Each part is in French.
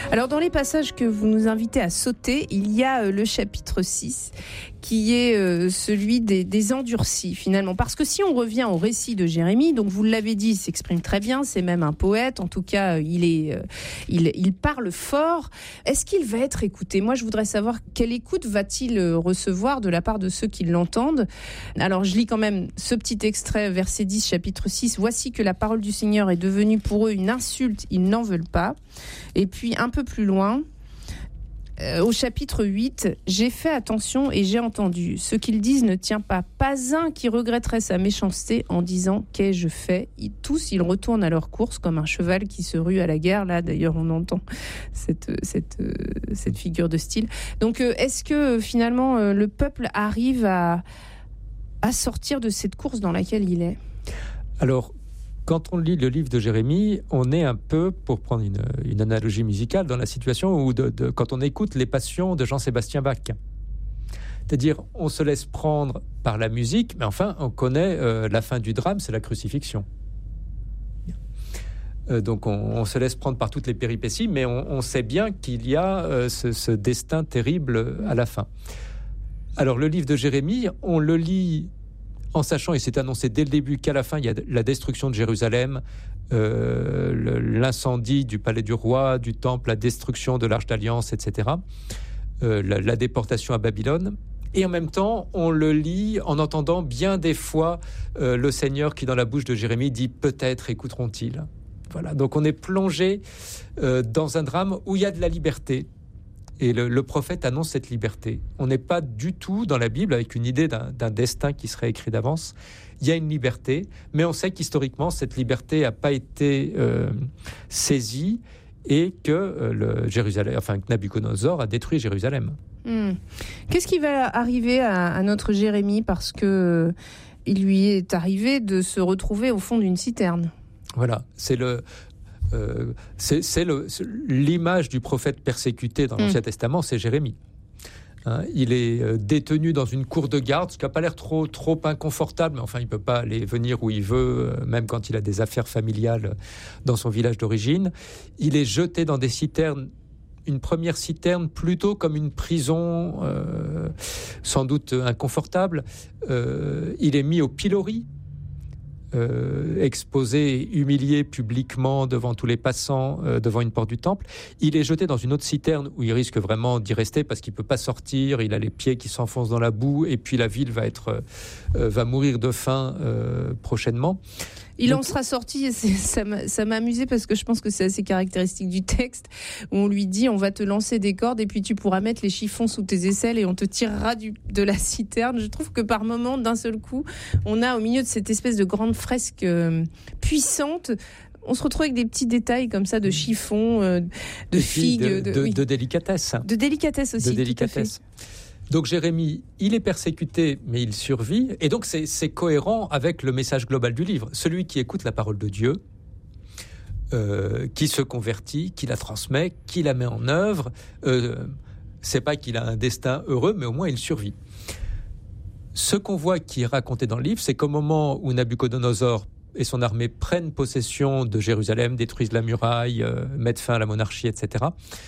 Alors dans les passages que vous nous invitez à sauter, il y a le chapitre 6 qui est celui des endurcis finalement. Parce que si on revient au récit de Jérémie, donc vous l'avez dit, il s'exprime très bien, c'est même un poète, en tout cas il parle fort. Est-ce qu'il va être écouté ? Moi je voudrais savoir quelle écoute va-t-il recevoir de la part de ceux qui l'entendent. Alors je lis quand même ce petit extrait, verset 10, chapitre 6. « Voici que la parole du Seigneur est devenue pour eux une insulte, ils n'en veulent pas. » Et puis un peu plus loin, au chapitre 8, « J'ai fait attention et j'ai entendu. Ce qu'ils disent ne tient pas. Pas un qui regretterait sa méchanceté en disant « Qu'ai-je fait ?» Tous, ils retournent à leur course comme un cheval qui se rue à la guerre. » Là, d'ailleurs, on entend cette figure de style. Donc, est-ce que finalement, le peuple arrive à sortir de cette course dans laquelle il est ? Alors, quand on lit le livre de Jérémie, on est un peu, pour prendre une analogie musicale, dans la situation où quand on écoute les passions de Jean-Sébastien Bach. C'est-à-dire, on se laisse prendre par la musique, mais enfin, on connaît la fin du drame, c'est la crucifixion. Donc, on se laisse prendre par toutes les péripéties, mais on sait bien qu'il y a ce destin terrible à la fin. Alors, le livre de Jérémie, on le lit en sachant, et c'est annoncé dès le début, qu'à la fin, il y a la destruction de Jérusalem, l'incendie du palais du roi, du temple, la destruction de l'Arche d'Alliance, etc., la déportation à Babylone. Et en même temps, on le lit en entendant bien des fois le Seigneur qui, dans la bouche de Jérémie, dit « peut-être écouteront-ils ». Voilà, donc on est plongé dans un drame où il y a de la liberté. Et le prophète annonce cette liberté. On n'est pas du tout dans la Bible avec une idée d'un destin qui serait écrit d'avance. Il y a une liberté, mais on sait qu'historiquement, cette liberté n'a pas été saisie et que que Nabuchodonosor a détruit Jérusalem. Qu'est-ce qui va arriver à notre Jérémie ? Parce que il lui est arrivé de se retrouver au fond d'une citerne. Voilà, c'est l'image du prophète persécuté dans l'Ancien Testament, c'est Jérémie. Il est détenu dans une cour de garde, ce qui n'a pas l'air trop inconfortable, mais enfin, il ne peut pas aller venir où il veut, même quand il a des affaires familiales dans son village d'origine. Il est jeté dans des citernes, une première citerne plutôt comme une prison, sans doute inconfortable. Il est mis au pilori, exposé, humilié publiquement devant tous les passants, devant une porte du temple. Il est jeté dans une autre citerne où il risque vraiment d'y rester parce qu'il ne peut pas sortir, il a les pieds qui s'enfoncent dans la boue et puis la ville va mourir de faim prochainement. Il en sera sorti, ça m'a amusé parce que je pense que c'est assez caractéristique du texte, où on lui dit on va te lancer des cordes et puis tu pourras mettre les chiffons sous tes aisselles et on te tirera de la citerne. Je trouve que par moment, d'un seul coup, on a au milieu de cette espèce de grande fresque puissante, on se retrouve avec des petits détails comme ça de chiffons, de figues. De délicatesse. De délicatesse aussi, tout à fait. Donc Jérémie, il est persécuté, mais il survit. Et donc c'est cohérent avec le message global du livre. Celui qui écoute la parole de Dieu, qui se convertit, qui la transmet, qui la met en œuvre, c'est pas qu'il a un destin heureux, mais au moins il survit. Ce qu'on voit qui est raconté dans le livre, c'est qu'au moment où Nabuchodonosor et son armée prennent possession de Jérusalem, détruisent la muraille, mettent fin à la monarchie, etc.,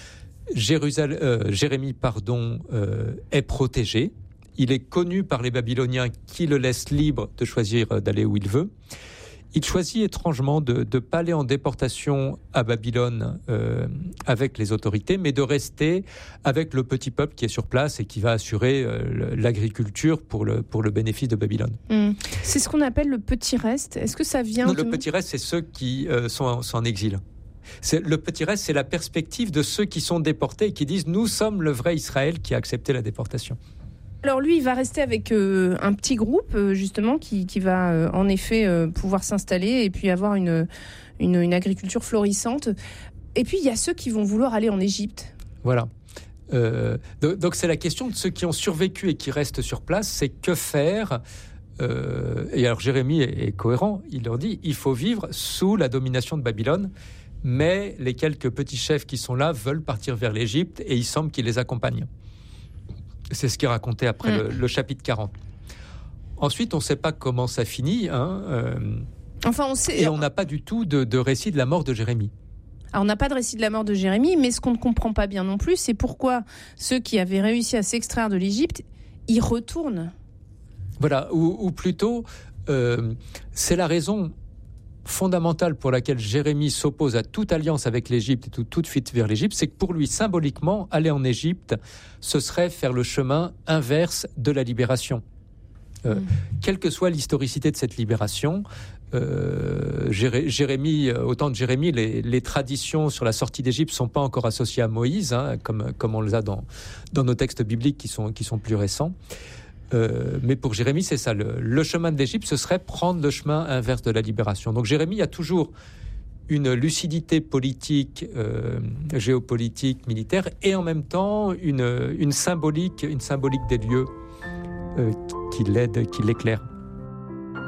Jérémie est protégé. Il est connu par les Babyloniens qui le laissent libre de choisir d'aller où il veut. Il choisit étrangement de ne pas aller en déportation à Babylone avec les autorités, mais de rester avec le petit peuple qui est sur place et qui va assurer l'agriculture pour le bénéfice de Babylone. C'est ce qu'on appelle le petit reste. Est-ce que ça vient Le petit reste, c'est ceux qui sont en exil. Le petit reste, c'est la perspective de ceux qui sont déportés et qui disent « Nous sommes le vrai Israël qui a accepté la déportation ». Alors lui, il va rester avec un petit groupe, justement, qui va en effet pouvoir s'installer et puis avoir une agriculture florissante. Et puis, il y a ceux qui vont vouloir aller en Égypte. Voilà. Donc, c'est la question de ceux qui ont survécu et qui restent sur place, c'est que faire ? Et alors, Jérémie est cohérent. Il leur dit « Il faut vivre sous la domination de Babylone ». Mais les quelques petits chefs qui sont là veulent partir vers l'Égypte et il semble qu'ils les accompagnent. C'est ce qui est raconté après le chapitre 40. Ensuite, on ne sait pas comment ça finit. Enfin, on sait. Et on n'a pas du tout de récit de la mort de Jérémie. Alors, on n'a pas de récit de la mort de Jérémie, mais ce qu'on ne comprend pas bien non plus, c'est pourquoi ceux qui avaient réussi à s'extraire de l'Égypte y retournent. Voilà, ou plutôt, c'est la raison fondamentale pour laquelle Jérémie s'oppose à toute alliance avec l'Égypte et toute fuite vers l'Égypte, c'est que pour lui, symboliquement, aller en Égypte, ce serait faire le chemin inverse de la libération. Quelle que soit l'historicité de cette libération, Jérémie, au temps de Jérémie, les traditions sur la sortie d'Égypte ne sont pas encore associées à Moïse, comme on les a dans nos textes bibliques qui sont plus récents. Mais pour Jérémie, c'est ça. Le chemin de l'Égypte, ce serait prendre le chemin inverse de la libération. Donc Jérémie a toujours une lucidité politique, géopolitique, militaire, et en même temps une symbolique des lieux qui l'éclaire.